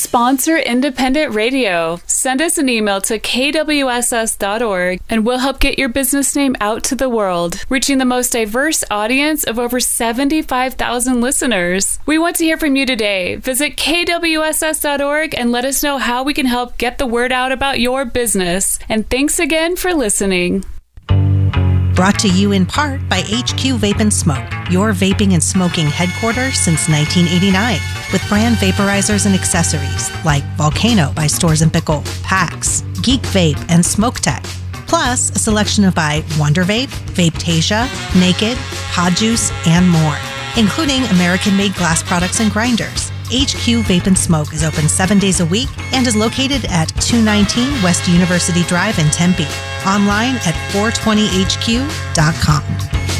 sponsor independent radio. Send us an email to kwss.org and we'll help get your business name out to the world, reaching the most diverse audience of over 75,000 listeners. We want to hear from you today. Visit kwss.org and let us know how we can help get the word out about your business. And thanks again for listening. Brought to you in part by HQ Vape and Smoke, your vaping and smoking headquarters since 1989, with brand vaporizers and accessories like Volcano by Stores & Pickle, PAX, Geek Vape, and Smoke Tech. Plus, a selection of by Wonder Vape, Vapetasia, Naked, Pod Juice, and more, including American-made glass products and grinders. HQ Vape and Smoke is open 7 days a week and is located at 219 West University Drive in Tempe. Online at 420hq.com.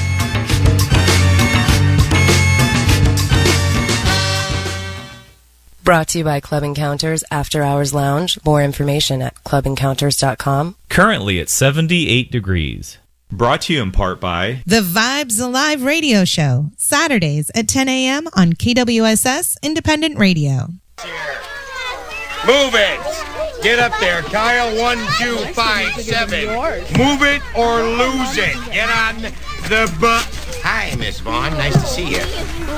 Brought to you by Club Encounters After Hours Lounge. More information at clubencounters.com. Currently at 78 degrees. Brought to you in part by The Vibes Alive radio show, Saturdays at 10 a.m. on KWSS Independent Radio. Move it! Get up there, Kyle. 1257. Move it or lose it. Get on the bus. Hi, Miss Vaughn. Nice to see you.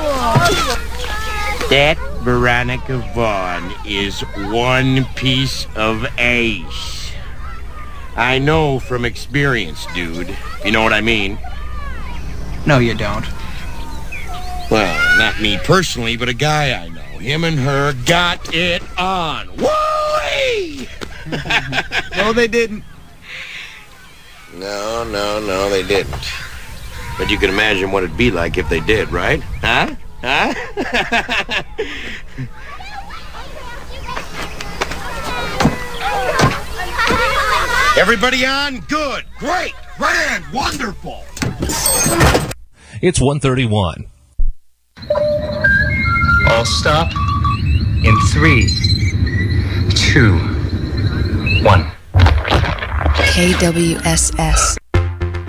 That Veronica Vaughn is one piece of ace. I know from experience, dude. You know what I mean? No, you don't. Well, not me personally, but a guy I know. Him and her got it on. Woo-wee! No, they didn't. No, they didn't. But you can imagine what it'd be like if they did, right? Huh? Everybody on? Good. Great. Grand. Wonderful. It's 1:31. All stop in 3, 2, 1. KWSS